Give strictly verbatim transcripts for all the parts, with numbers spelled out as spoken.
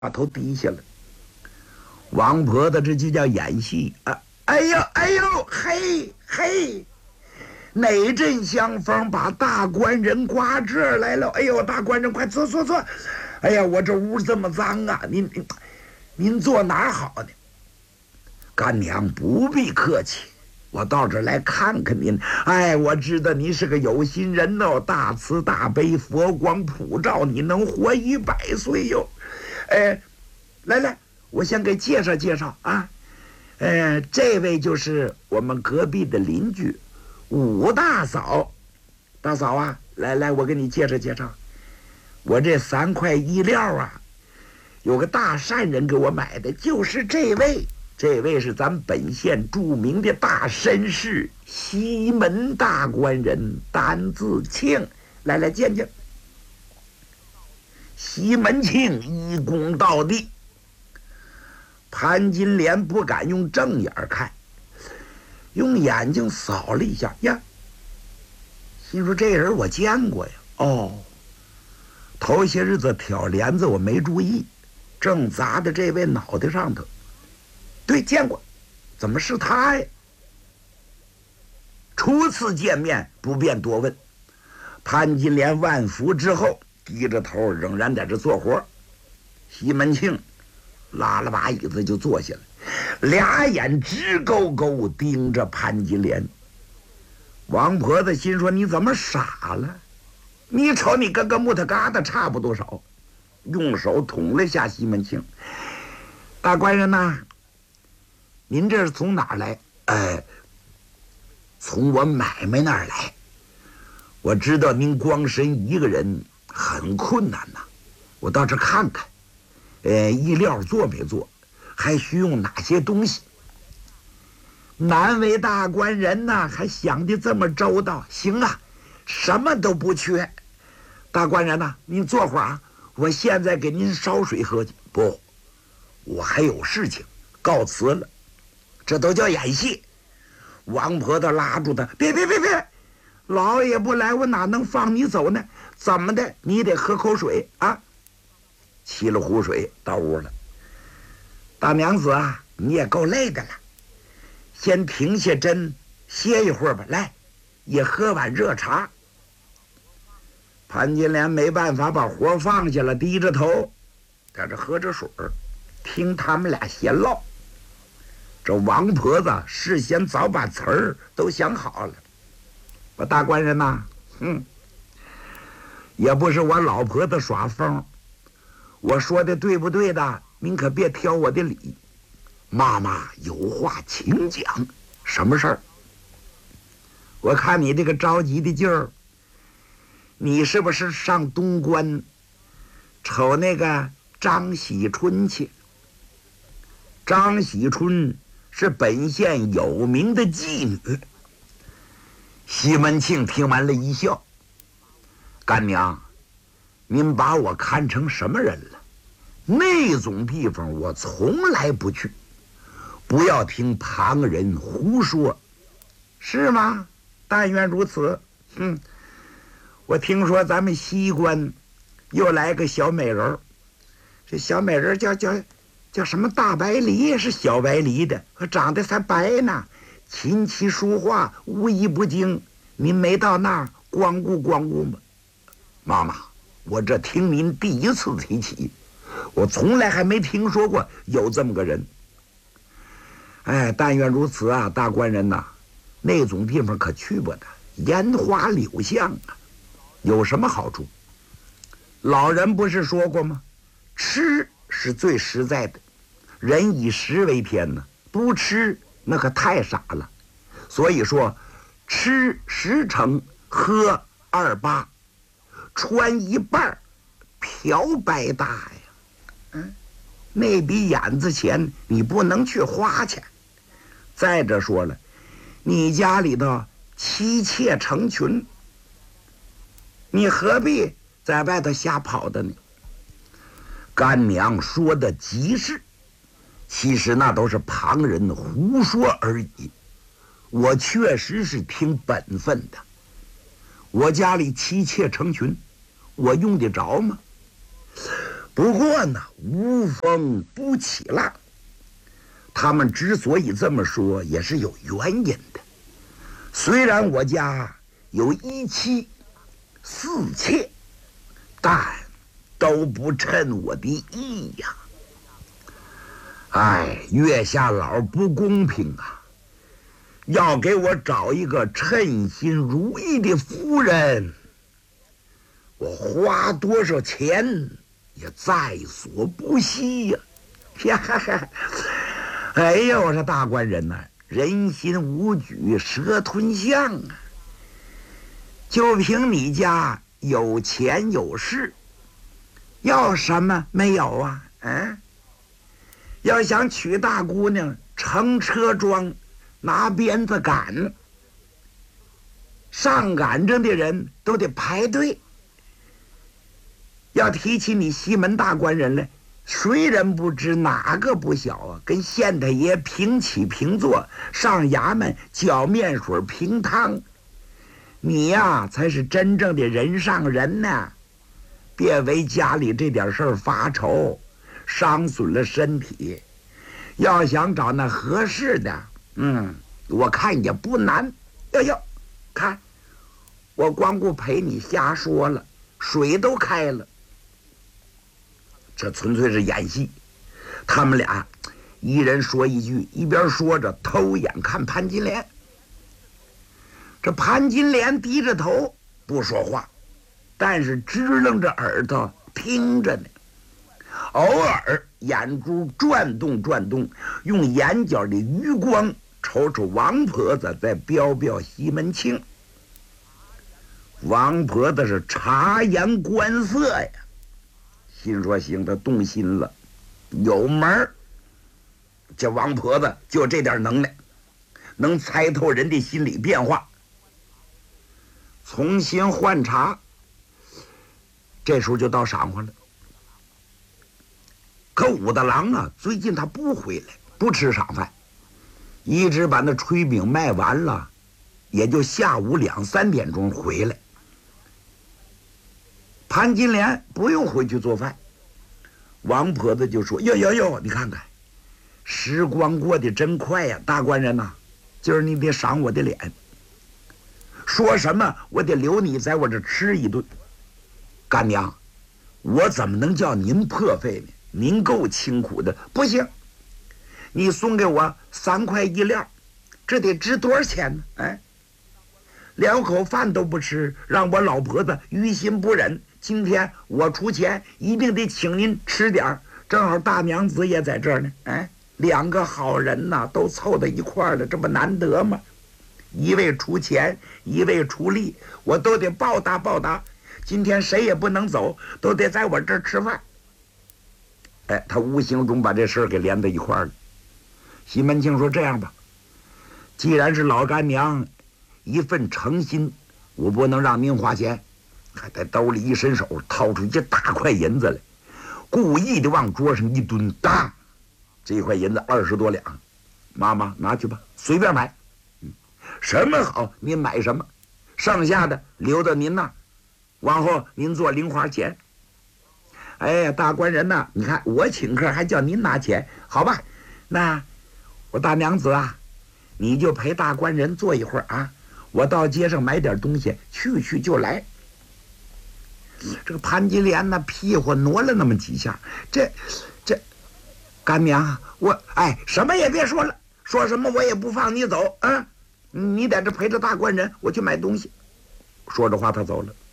把头低下了。王婆子这就叫演戏啊！哎呦哎呦，嘿嘿，哪阵香风把大官人刮这儿来了？哎呦，大官人快坐坐坐！哎呀，我这屋这么脏啊，您您您坐哪儿好呢？干娘不必客气，我到这儿来看看您。哎，我知道您是个有心人哦，大慈大悲，佛光普照，你能活一百岁哟。哎，来来，我先给介绍介绍啊。呃，这位就是我们隔壁的邻居武大嫂。大嫂啊，来来，我给你介绍介绍。我这三块衣料啊，有个大善人给我买的，就是这位。这位是咱本县著名的大绅士，西门大官人，单字庆。来来见见。西门庆一躬到地。潘金莲不敢用正眼看，用眼睛扫了一下呀，心说这人我见过呀。哦，头些日子挑帘子我没注意，正砸在这位脑袋上头。对，见过，怎么是他呀？初次见面不便多问。潘金莲万福之后，低着头仍然在这做活。西门庆拉了把椅子就坐下了，俩眼直勾勾盯着潘金莲。王婆子心说：你怎么傻了？你瞅你跟个木头疙瘩差不多少。用手捅了下西门庆。大官人呐，您这是从哪儿来？哎，从我买卖那儿来。我知道您光身一个人很困难呐，我到这看看。呃，衣料做没做，还需用哪些东西？难为大官人呐，还想的这么周到。行啊，什么都不缺。大官人呐，您坐会儿啊，我现在给您烧水喝去。不，我还有事情，告辞了。这都叫演戏。王婆子拉住他，别别别别，老爷不来，我哪能放你走呢？怎么的，你得喝口水啊。沏了壶水到屋了。大娘子啊，你也够累的了，先停下针歇一会儿吧。来，也喝碗热茶。潘金莲没办法把活放下了，低着头在这喝着水听他们俩闲唠。这王婆子事先早把词儿都想好了。我大官人呐，嗯，也不是我老婆子耍疯，我说的对不对的，您可别挑我的理。妈妈有话请讲。什么事儿？我看你这个着急的劲儿，你是不是上东关瞅那个张喜春去？张喜春是本县有名的妓女。西门庆听完了一笑：干娘，您把我看成什么人了？那种地方我从来不去，不要听旁人胡说。是吗？但愿如此。嗯，我听说咱们西关又来个小美人，这小美人叫叫叫什么大白梨，是小白梨的，可长得才白呢，琴棋书画无一不精。您没到那儿光顾光顾吗？妈妈，我这听您第一次提起，我从来还没听说过有这么个人。哎，但愿如此啊，大官人呐，那种地方可去不得，烟花柳巷啊，有什么好处？老人不是说过吗？吃是最实在的，人以食为天呢，不吃那可太傻了。所以说，吃十成，喝二八，穿一半，嫖百大呀。嗯，那笔眼子钱你不能去花去。再者说了，你家里头妻妾成群，你何必在外头瞎跑的呢？干娘说的极是，其实那都是旁人胡说而已。我确实是听本分的。我家里妻妾成群，我用得着吗？ 不过呢，无风不起浪。他们之所以这么说，也是有原因的。虽然我家有一妻四妾，但都不称我的意呀。哎，月下老不公平啊！要给我找一个称心如意的夫人，我花多少钱也在所不惜呀！呀哈哈！哎呀，我说大官人呐、啊，人心无举，蛇吞象啊！就凭你家有钱有势，要什么没有啊？嗯，要想娶大姑娘，乘车装，拿鞭子赶，上赶着的人都得排队。要提起你西门大官人来，谁人不知哪个不小啊？跟县太爷平起平坐，上衙门搅面水平汤。你呀，才是真正的人上人呢！别为家里这点事儿发愁，伤损了身体。要想找那合适的，嗯，我看也不难。哟哟，看，我光顾陪你瞎说了，水都开了。这纯粹是演戏。他们俩一人说一句，一边说着偷眼看潘金莲。这潘金莲低着头不说话，但是支棱着耳朵听着呢，偶尔眼珠转动转动，用眼角的余光瞅瞅王婆子，再标标西门庆。王婆子是察言观色呀，心说行，他动心了，有门儿。这王婆子就这点能耐，能猜透人的心理变化。重新换茶，这时候就到晌午了。可武大郎啊，最近他不回来，不吃晌饭，一直把那炊饼卖完了，也就下午两三点钟回来。潘金莲不用回去做饭，王婆子就说：“哟哟哟，你看看，时光过得真快呀，大官人呐、啊，今儿你得赏我的脸。说什么我得留你在我这吃一顿。干娘，我怎么能叫您破费呢？您够清苦的。不行，你送给我三块一两，这得值多少钱呢？哎，两口饭都不吃，让我老婆子于心不忍。今天我出钱，一定得请您吃点儿。正好大娘子也在这儿呢。哎，两个好人呐、啊，都凑到一块儿了，这不难得吗？一位出钱，一位出力，我都得报答报答。今天谁也不能走，都得在我这儿吃饭。哎，他无形中把这事儿给连在一块儿了。西门庆说：“这样吧，既然是老干娘一份诚心，我不能让您花钱。”还在兜里一伸手，掏出一大块银子来，故意的往桌上一蹲，当，这一块银子二十多两，妈妈拿去吧，随便买。什么好您买什么，剩下的留到您那儿，往后您做零花钱。哎呀，大官人呐，你看我请客还叫您拿钱，好吧？那我大娘子啊，你就陪大官人坐一会儿啊，我到街上买点东西，去去就来。这个潘金莲呢，屁股挪了那么几下，这这干娘，我哎什么也别说了，说什么我也不放你走啊！你在这陪着大官人，我去买东西。说着话，他走了。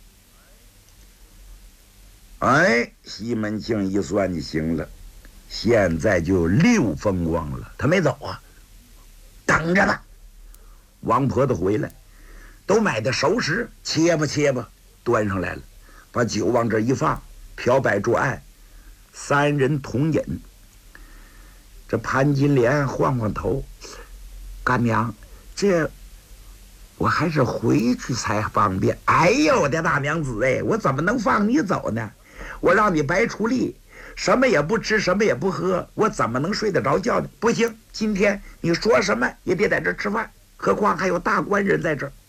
哎，西门庆一算就行了，现在就六风光了，他没走啊，等着吧。王婆子回来，都买的熟食，切吧切吧，端上来了，把酒往这一放，漂摆桌案，三人同饮。这潘金莲晃晃头，干娘，这我还是回去才方便。哎呦，我的大娘子哎，我怎么能放你走呢？我让你白出力，什么也不吃，什么也不喝，我怎么能睡得着觉呢？不行，今天你说什么也别在这吃饭，何况还有大官人在这儿。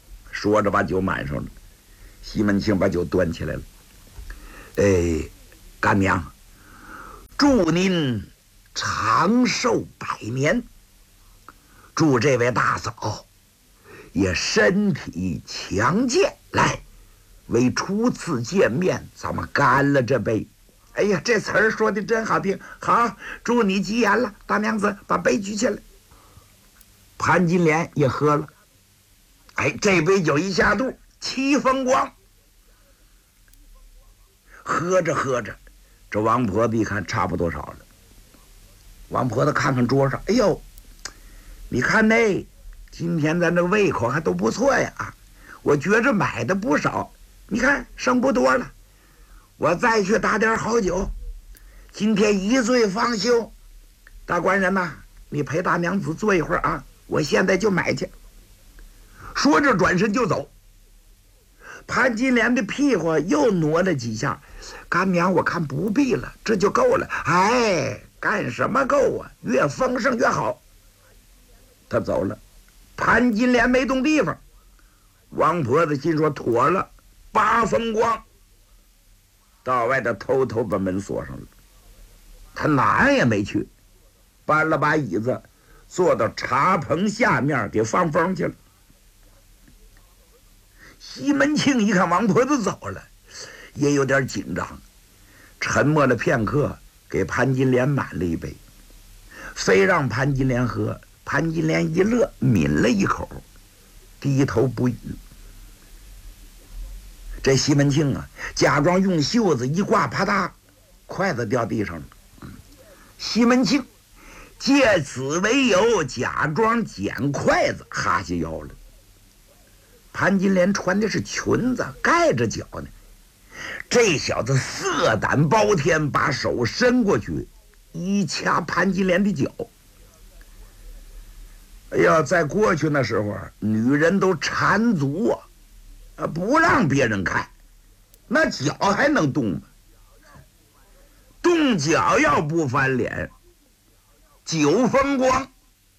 说着把酒满上了，西门庆把酒端起来了。哎， 干娘，祝您长寿百年，祝这位大嫂也身体强健。来，为初次见面，咱们干了这杯。哎呀，这词儿说的真好听。好，祝你吉言了。大娘子，把杯举起来。潘金莲也喝了。哎，这杯酒一下肚，七风光。喝着喝着，这王婆子一看差不多少了。王婆子看看桌上，哎呦，你看那，今天咱这胃口还都不错呀。我觉着买的不少，你看剩不多了。我再去打点好酒，今天一醉方休。大官人呐，你陪大娘子坐一会儿啊，我现在就买去。说着转身就走。潘金莲的屁股又挪了几下，干娘我看不必了，这就够了。哎，干什么够啊？越丰盛越好。他走了，潘金莲没动地方。王婆子心说妥了，八风光。到外头偷偷把门锁上了，他哪儿也没去，搬了把椅子坐到茶棚下面给放风去了。西门庆一看王婆子走了，也有点紧张，沉默了片刻，给潘金莲满了一杯，非让潘金莲喝。潘金莲一乐，抿了一口，低头不语。这西门庆啊，假装用袖子一挂，啪嗒，筷子掉地上了。西门庆借此为由，假装捡筷子，哈下腰了。潘金莲穿的是裙子，盖着脚呢。这小子色胆包天，把手伸过去，一掐潘金莲的脚。哎呀，在过去那时候，女人都缠足啊。啊，不让别人看，那脚还能动吗？动脚要不翻脸，九风光。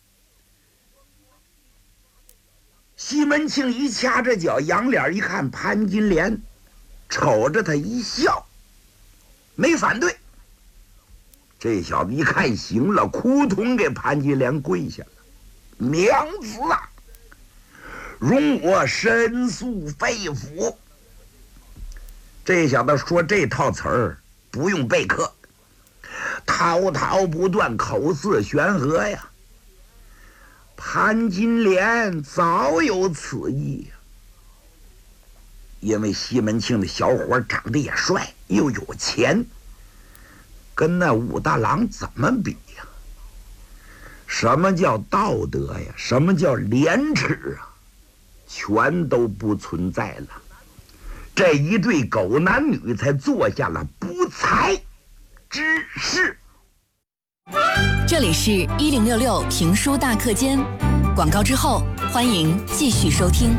西门庆一掐着脚，仰脸一看潘金莲，瞅着他一笑，没反对。这小子一看行了，扑通给潘金莲跪下了：“娘子啊！容我申诉肺腑。”这小子说这套词儿不用备课，滔滔不断，口似悬河呀。潘金莲早有此意呀，因为西门庆的小伙长得也帅，又有钱，跟那武大郎怎么比呀？什么叫道德呀？什么叫廉耻啊？全都不存在了。这一对狗男女才做下了不才之事。 这里是一零六六评书大课间，广告之后欢迎继续收听。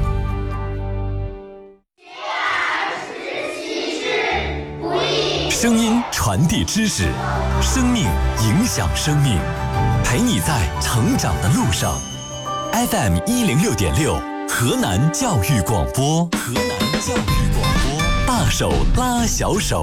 声音传递知识，生命影响生命，陪你在成长的路上。F M 一零六点六。河南教育广播，河南教育广播，大手拉小手。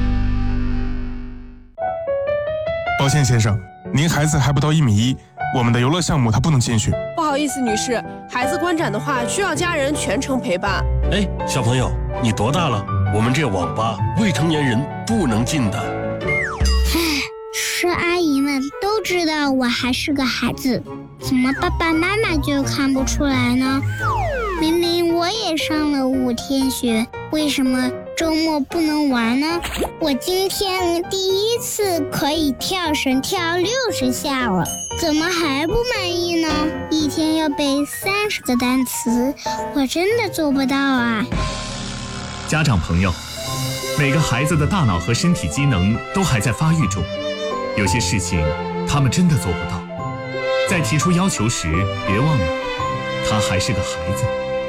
抱歉先生，您孩子还不到一米一，我们的游乐项目他不能进去。 不好意思，女士，孩子观展的话需要家人全程陪伴。 哎，小朋友，你多大了？我们这网吧未成年人不能进的。 唉，是阿姨们都知道我还是个孩子，怎么爸爸妈妈就看不出来呢？明明我也上了五天学，为什么周末不能玩呢？我今天第一次可以跳绳跳六十下了，怎么还不满意呢？一天要背三十个单词，我真的做不到啊！ 家长朋友，每个孩子的大脑和身体机能都还在发育中，有些事情他们真的做不到。在提出要求时，别忘了，他还是个孩子。